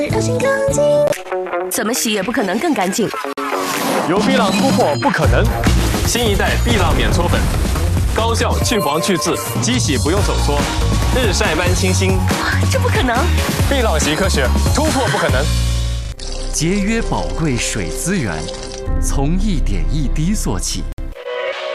怎么洗也不可能更干净。 有碧浪突破不可能，新一代碧浪免搓粉，高效去黄去渍，机洗不用手搓，日晒般清新。 这不可能！ 碧浪洗科学，突破不可能。 节约宝贵水资源，从一点一滴做起。